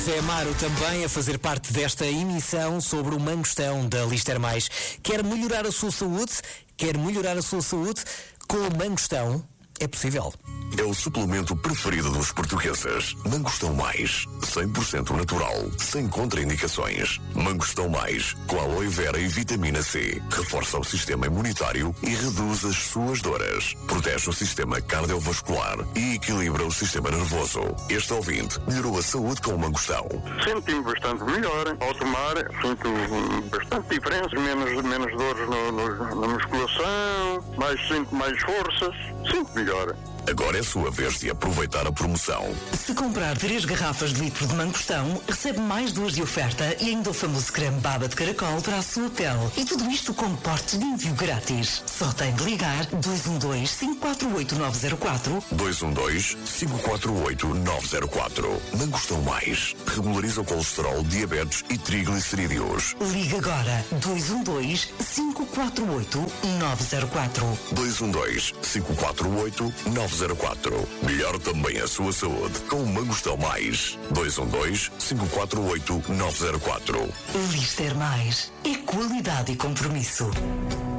Zé Amaro também a fazer parte desta emissão sobre o Mangostão da Lister Mais. Quer melhorar a sua saúde? Quer melhorar a sua saúde? Com o Mangostão é possível. É o suplemento preferido dos portugueses. Mangostão Mais, 100% natural, sem contraindicações. Mangostão Mais, com aloe vera e vitamina C. Reforça o sistema imunitário e reduz as suas dores. Protege o sistema cardiovascular e equilibra o sistema nervoso. Este ouvinte melhorou a saúde com o Mangostão. Senti-me bastante melhor. Ao tomar, sinto bastante diferença. Menos dores na musculação. Sinto mais forças. Sinto melhor. Agora é sua vez de aproveitar a promoção. Se comprar 3 garrafas de litro de Mangostão, recebe mais 2 de oferta e ainda o famoso creme baba de caracol para a sua pele. E tudo isto com portes de envio grátis. Só tem de ligar 212-548-904. 212-548-904. Mangostão Mais. Regulariza o colesterol, diabetes e triglicerídeos. Liga agora 212-548-904. 212-548-904. Melhor também a sua saúde com o Mangostão Mais. 212-548-904. Lister Mais é qualidade e compromisso.